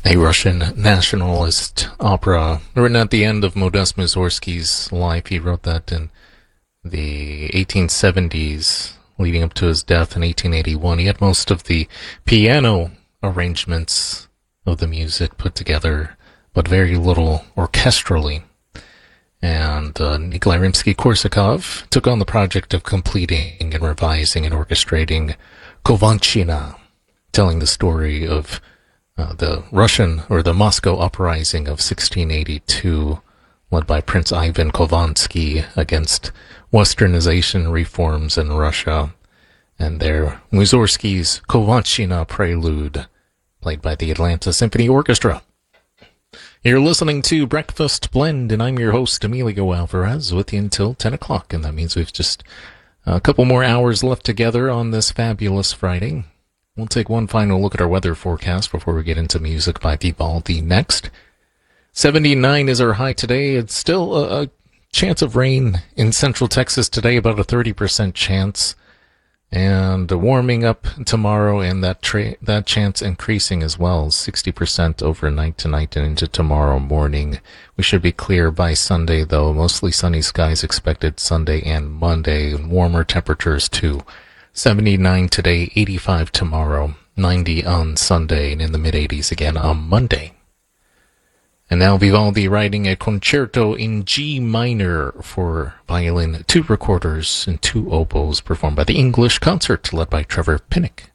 a Russian nationalist opera written at the end of Modest Mussorgsky's life. He wrote that in the 1870s, leading up to his death in 1881. He had most of the piano arrangements of the music put together, but very little orchestrally. And Nikolai Rimsky-Korsakov took on the project of completing and revising and orchestrating Kovanchina, telling the story of the Russian or the Moscow uprising of 1682, led by Prince Ivan Khovansky against westernization reforms in Russia, and their Mussorgsky's Kovanchina Prelude, played by the Atlanta Symphony Orchestra. You're listening to Breakfast Blend, and I'm your host, Emilio Alvarez, with you until 10 o'clock, and that means we've just a couple more hours left together on this fabulous Friday. We'll take one final look at our weather forecast before we get into music by Vivaldi next. 79 is our high today. It's still a chance of rain in central Texas today, about a 30% chance. And warming up tomorrow, and that chance increasing as well, 60% overnight tonight and into tomorrow morning. We should be clear by Sunday, though. Mostly sunny skies expected Sunday and Monday, and warmer temperatures too. 79 today, 85 tomorrow, 90 on Sunday, and in the mid-80s again on Monday. And now Vivaldi writing a concerto in G minor for violin, 2 recorders, and 2 oboes, performed by the English Concert, led by Trevor Pinnock.